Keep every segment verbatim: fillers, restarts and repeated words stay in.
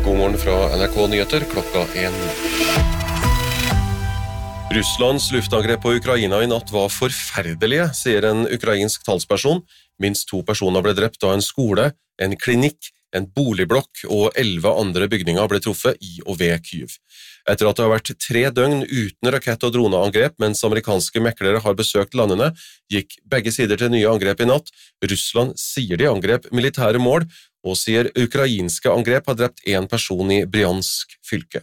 God morgen fra N R K Nyheter, klokka en. Russlands luftangrep på Ukraina i natt var forferdelige, sier en ukrainsk talsperson. Minst to personer ble drept da en skole, en klinikk, en boligblokk og elleve andre bygninger ble truffet i og ved Kyiv. Etter at det har vært tre døgn uten rakett- og droneangrep mens amerikanske meklere har besøkt landene, gikk begge sider til nye angrep i natt. Russland sier de angrep militære mål, og sier ukrainske angrep har drept en person i Bryansk fylke.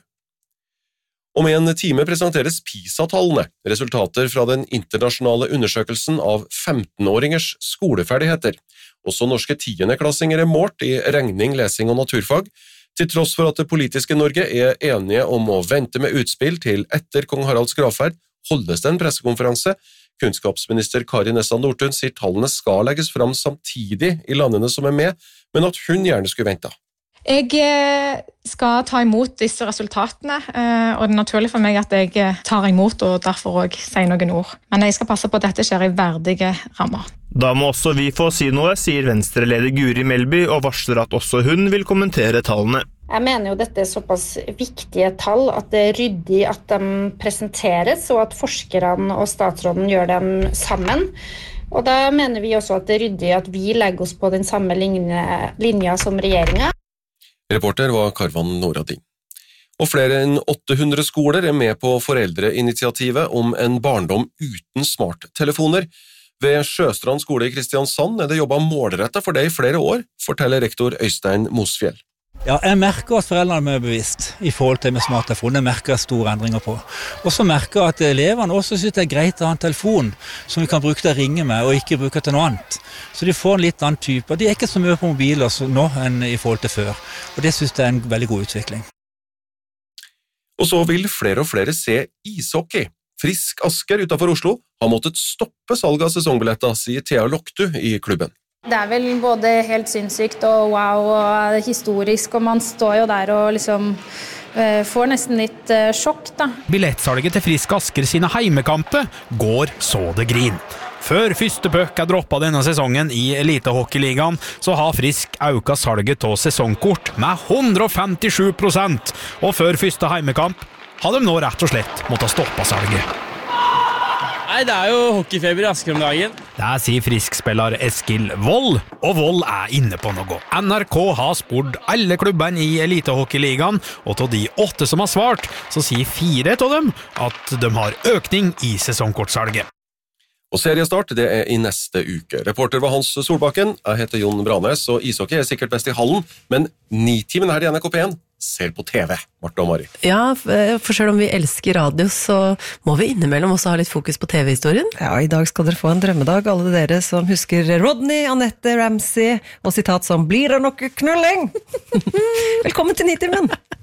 Om en time presenteres PISA-tallene, resultater fra den internasjonale undersøkelsen av femten-åringers skoleferdigheter. Også norske tiendeklassinger er målt i regning, lesing og naturfag, til tross for at det politiske Norge er enige om å vente med utspill til etter kong Haralds gravferd, holdes det en pressekonferanse. Kunnskapsminister Kari Nessa Nordtun sier tallene skal legges fram samtidig i landene som er med, men at hun gjerne skulle vente. Jeg skal ta imot disse resultatene, og det er naturlig for meg at jeg tar imot og derfor også sier noen ord. Men jeg skal passe på at dette skjer i verdige rammer. Da må også vi få si noe, sier Venstre-leder Guri Melby, og varsler at også hun vil kommentere tallene. Jeg mener jo dette er såpass viktige tall at det er ryddig at de presenteres, og at forskerne og statsråden gjør dem sammen. Og da mener vi også at det er ryddig at vi legger oss på den samme linje, linja som regjeringen. Reporter var Karvan Noradin. Og flere enn åtte hundre skoler er med på foreldreinitiativet om en barndom uten smarttelefoner. Ved Sjøstrand skole i Kristiansand er det jobbet målrettet for det i flere år, forteller rektor Øystein Mosfjell. Ja, jeg merker at foreldrene er bevisst i forhold til med smarttelefon. Jeg merker store endringer på. Og så merker jeg at elevene også synes det er greit å ha en telefon som vi kan bruke til å ringe med, og ikke bruke til noe annet. Så de får en litt annen type. De er ikke så mye på mobiler nå enn i forhold til før. Og det synes jeg er en veldig god utvikling. Og så vil flere og flere se ishockey. Frisk Asker utenfor Oslo har måttet stoppe salget av sesongbilletter, sier Thea Loktu i klubben. Det er vel både helt sinnssykt og wow og historisk, og man står jo der og liksom uh, får nesten litt uh, sjokk da. Billettsalget til Frisk Asker sine heimekamper går så det grin. Før første puck er droppet denne sesongen i Elitehockeyligaen, så har Frisk auka salget av sesongkort med hundre og femtisju prosent, og før første heimekamp har de nå rett og slett måttet stoppe salget. Nei, det er jo hockeyfeber i Asker om dagen. Det sier Frisk-spiller Eskil Vold, og Vold er inne på noe. N R K har spurt alle klubbene i Elitehockeyligaen, og til de åtte som har svart, så sier fire av dem at de har økning i sesongkortsalget. Og seriestart, det er i neste uke. Reporter var Hans Solbakken, jeg heter Jon Branes, og ishockey er sikkert best i hallen, men nitimen her i N R K P en ser på T V, Martha og Mari. Ja, for selv om vi elsker radio, så må vi innimellom også ha litt fokus på T V-historien. Ja, i dag skal dere få en drømmedag, alle dere som husker Rodney, Annette, Ramsey, og sitat som «Blir det nok knulling?» Velkommen til Nitimen!